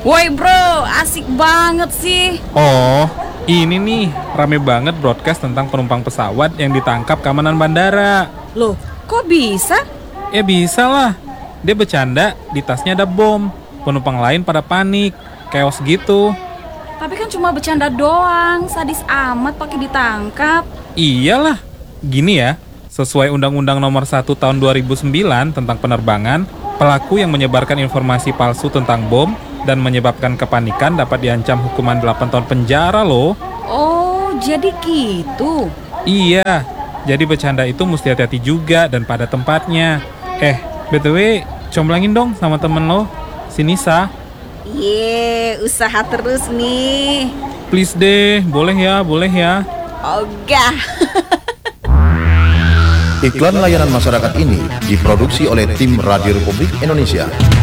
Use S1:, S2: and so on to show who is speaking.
S1: Woi bro, asik banget sih.
S2: Oh, ini nih, rame banget broadcast tentang penumpang pesawat yang ditangkap keamanan bandara.
S1: Loh, kok bisa?
S2: Ya bisa lah, dia bercanda, di tasnya ada bom. Penumpang lain pada panik, chaos gitu.
S1: Tapi kan cuma bercanda doang, sadis amat pakai ditangkap.
S2: Iyalah, gini ya, sesuai Undang-Undang Nomor 1 Tahun 2009 tentang penerbangan, pelaku yang menyebarkan informasi palsu tentang bom dan menyebabkan kepanikan dapat diancam hukuman 8 tahun penjara loh.
S1: Oh, jadi gitu.
S2: Iya, jadi bercanda itu mesti hati-hati juga dan pada tempatnya. BTW, comblangin dong sama temen lo, si Nisa.
S1: Usaha terus nih.
S2: Please deh, boleh ya, boleh ya.
S1: Ogah.
S3: Iklan layanan masyarakat ini diproduksi oleh tim Radio Republik Indonesia.